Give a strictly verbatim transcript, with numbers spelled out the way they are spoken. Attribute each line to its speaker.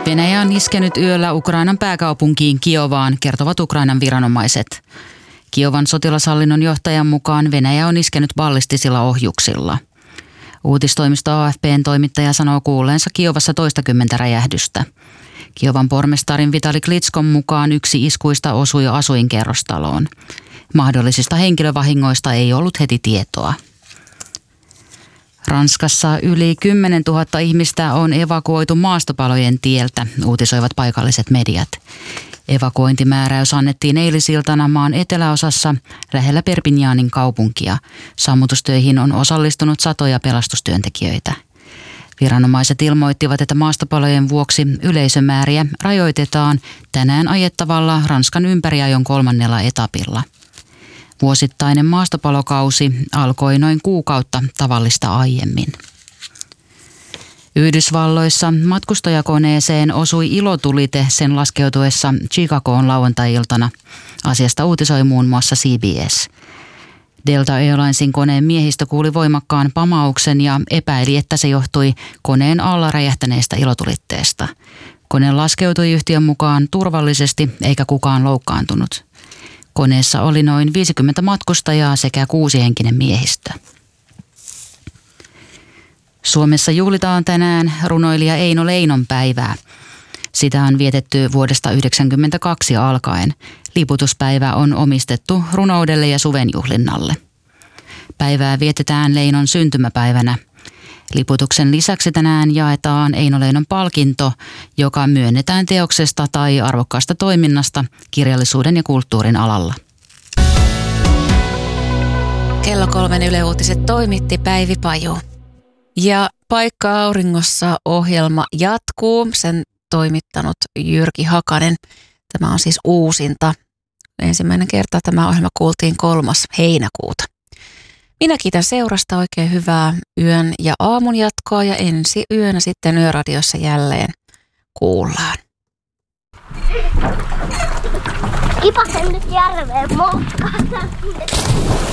Speaker 1: Venäjä on iskenyt yöllä Ukrainan pääkaupunkiin Kiovaan, kertovat Ukrainan viranomaiset. Kiovan sotilashallinnon johtajan mukaan Venäjä on iskenyt ballistisilla ohjuksilla. Uutistoimisto A F P:n toimittaja sanoo kuulleensa Kiovassa toistakymmentä räjähdystä. Kiovan pormestarin Vitali Klitskon mukaan yksi iskuista osui asuinkerrostaloon. Mahdollisista henkilövahingoista ei ollut heti tietoa. Ranskassa yli kymmenen tuhatta ihmistä on evakuoitu maastopalojen tieltä, uutisoivat paikalliset mediat. Evakuointimääräys annettiin eilisiltana maan eteläosassa lähellä Perpignanin kaupunkia. Sammutustöihin on osallistunut satoja pelastustyöntekijöitä. Viranomaiset ilmoittivat, että maastopalojen vuoksi yleisömääriä rajoitetaan tänään ajettavalla Ranskan ympäriajon kolmannella etapilla. Vuosittainen maastopalokausi alkoi noin kuukautta tavallista aiemmin. Yhdysvalloissa matkustajakoneeseen osui ilotulite sen laskeutuessa Chicagoon lauantai-iltana. Asiasta uutisoi muun muassa C B S. Delta Airlinesin koneen miehistö kuuli voimakkaan pamauksen ja epäili, että se johtui koneen alla räjähtäneestä ilotulitteesta. Kone laskeutui yhtiön mukaan turvallisesti eikä kukaan loukkaantunut. Koneessa oli noin viisikymmentä matkustajaa sekä kuusihenkinen miehistö. Suomessa juhlitaan tänään runoilija Eino Leinon päivää. Sitä on vietetty vuodesta yhdeksänkymmentäkaksi alkaen. Liputuspäivä on omistettu runoudelle ja suvenjuhlinnalle. Päivää vietetään Leinon syntymäpäivänä. Liputuksen lisäksi tänään jaetaan Eino Leinon palkinto, joka myönnetään teoksesta tai arvokkaasta toiminnasta kirjallisuuden ja kulttuurin alalla.
Speaker 2: Kello kolmen Yle Uutiset toimitti Päivi Paju. Ja Paikka auringossa -ohjelma jatkuu. Sen toimittanut Jyrki Hakanen. Tämä on siis uusinta. Ensimmäinen kerta tämä ohjelma kuultiin kolmas heinäkuuta. Minä kiitän seurasta, oikein hyvää yön ja aamun jatkoa ja ensi yönä sitten Yöradiossa jälleen kuullaan.
Speaker 3: Kipasen nyt järveen moukkaan.